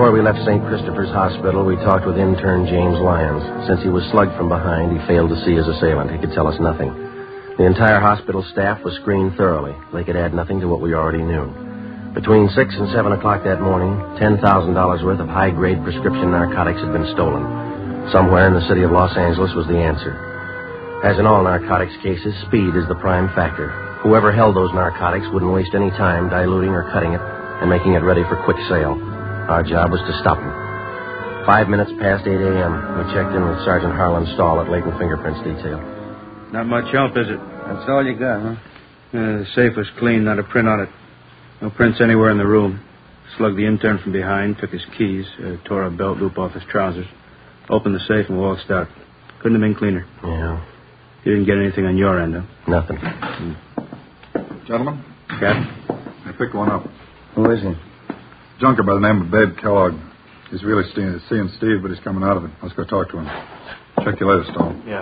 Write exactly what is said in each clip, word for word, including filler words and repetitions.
Before we left Saint Christopher's Hospital, we talked with intern James Lyons. Since he was slugged from behind, he failed to see his assailant. He could tell us nothing. The entire hospital staff was screened thoroughly. They could add nothing to what we already knew. Between six and seven o'clock that morning, ten thousand dollars worth of high-grade prescription narcotics had been stolen. Somewhere in the city of Los Angeles was the answer. As in all narcotics cases, speed is the prime factor. Whoever held those narcotics wouldn't waste any time diluting or cutting it and making it ready for quick sale. Our job was to stop them. Five minutes past eight a.m., we checked in with Sergeant Harlan Stahl at Layton Fingerprints Detail. Not much help, is it? That's all you got, huh? Uh, the safe was clean, not a print on it. No prints anywhere in the room. Slugged the intern from behind, took his keys, uh, tore a belt loop off his trousers, opened the safe and waltzed out. Couldn't have been cleaner. Yeah. You didn't get anything on your end, huh? Nothing. Hmm. Gentlemen? Captain? I picked one up. Who is he? Junker by the name of Babe Kellogg. He's really seeing, seeing Steve, but he's coming out of it. Let's go talk to him. Check you later, Stahl. Yeah.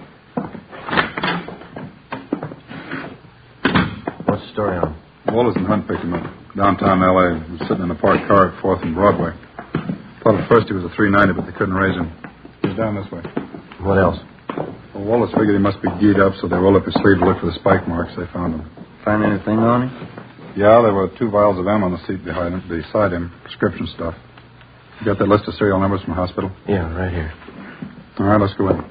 What's the story on? Wallace and Hunt picked him up. Downtown L A He was sitting in a parked car at fourth and Broadway. Thought at first he was a three ninety, but they couldn't raise him. He's down this way. What else? Well, Wallace figured he must be geared up, so they rolled up his sleeve to look for the spike marks. They found him. Find anything on him? Yeah, there were two vials of M on the seat behind him, beside him, prescription stuff. You got that list of serial numbers from the hospital? Yeah, right here. All right, let's go in.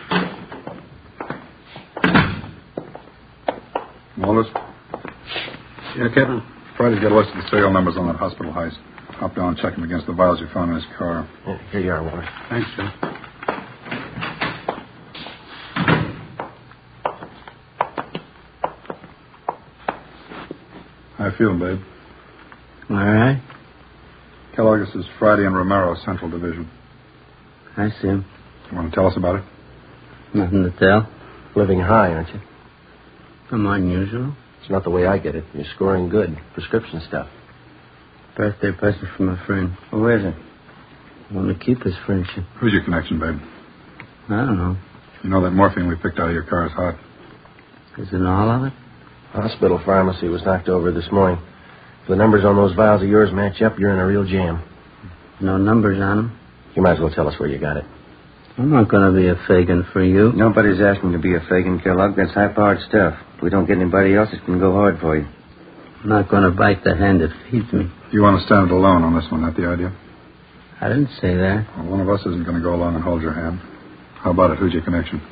Wallace? Yeah, Captain? Try to get a list of the serial numbers on that hospital heist. Hop down and check them against the vials you found in his car. Yeah, here you are, Wallace. Thanks, Joe. How you feeling, babe? All right. Kellogg, this is Friday and Romero, Central Division. I see him. You want to tell us about it? Nothing to tell. Living high, aren't you? I'm unusual. It's not the way I get it. You're scoring good. Prescription stuff. Birthday present from a friend. Who is it? I want to keep his friendship. Who's your connection, babe? I don't know. You know that morphine we picked out of your car is hot. Is it all of it? Hospital pharmacy was knocked over this morning. If the numbers on those vials of yours match up, you're in a real jam. No numbers on them? You might as well tell us where you got it. I'm not going to be a Fagin for you. Nobody's asking to be a Fagin, Kellogg. That's high-powered stuff. If we don't get anybody else, it's going to go hard for you. I'm not going to bite the hand that feeds me. You want to stand it alone on this one, that the idea? I didn't say that. Well, one of us isn't going to go along and hold your hand. How about it? Who's your connection?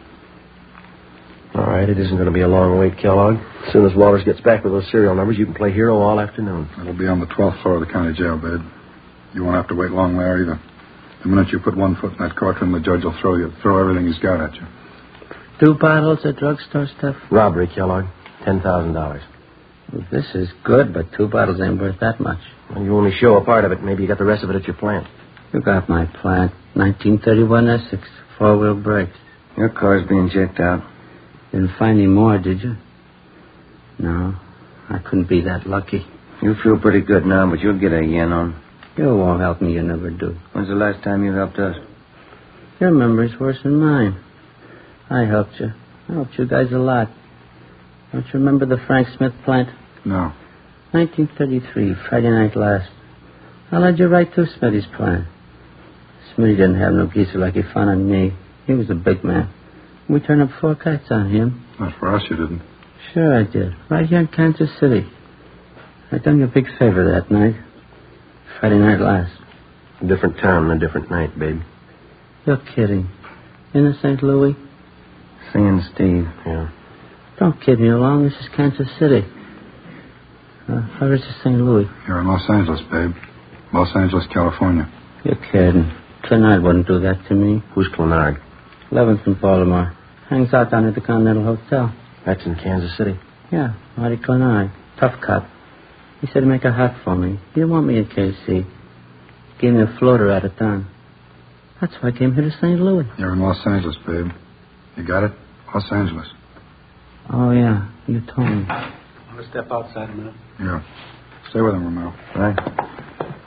All right, it isn't going to be a long wait, Kellogg. As soon as Walters gets back with those serial numbers, you can play hero all afternoon. It'll be on the twelfth floor of the county jail, babe. You won't have to wait long there either. The minute you put one foot in that courtroom, the judge will throw you, throw everything he's got at you. Two bottles of drugstore stuff? Robbery, Kellogg. Ten thousand dollars. Well, this is good, but two bottles ain't worth that much. Well, you only show a part of it. Maybe you got the rest of it at your plant. You got my plant. nineteen thirty-one Essex. Four-wheel brakes. Your car's being checked out. Didn't find any more, did you? No. I couldn't be that lucky. You feel pretty good now, but you'll get a yen on. You won't help me. You never do. When's the last time you helped us? Your memory's worse than mine. I helped you. I helped you guys a lot. Don't you remember the Frank Smith plant? No. nineteen thirty-three, Friday night last. I led you right through Smitty's plant. Smitty didn't have no geezer like he found on me. He was a big man. We turned up four kites on him. Not for us, you didn't. Sure I did. Right here in Kansas City. I done you a big favor that night. Friday night last. A different town and a different night, babe. You're kidding. In the Saint Louis? Seeing Steve. Yeah. Don't kid me along. This is Kansas City. Uh, where is this Saint Louis? You're in Los Angeles, babe. Los Angeles, California. You're kidding. Clenard wouldn't do that to me. Who's Clenard? Levinson from Baltimore. Hangs out down at the Continental Hotel. That's in Kansas City. Yeah, Marty Clenard. Tough cop. He said he'd make a hot for me. He didn't want me in K C. Gave me a floater at a time. That's why I came here to Saint Louis. You're in Los Angeles, babe. You got it? Los Angeles. Oh, yeah. You told me. I'm going to step outside a minute. Yeah. Stay with him, Romero. Right.